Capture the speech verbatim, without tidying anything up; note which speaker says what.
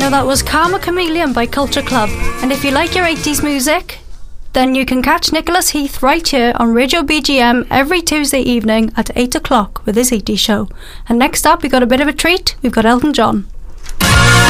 Speaker 1: So that was Karma Chameleon by Culture Club. And if you like your eighties music, then you can catch Nicholas Heath right here on Radio B G M every Tuesday evening at eight o'clock with his eighties show. And next up, we've got a bit of a treat. We've got Elton John.